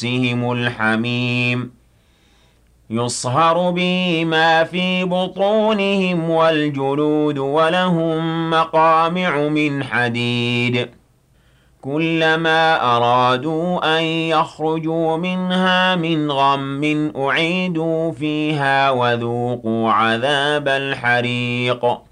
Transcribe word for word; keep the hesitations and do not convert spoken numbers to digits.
سهم الحميم يصهر به ما في بطونهم والجلود ولهم مقامع من حديد كلما أرادوا أن يخرجوا منها من غم أعيدوا فيها وذوقوا عذاب الحريق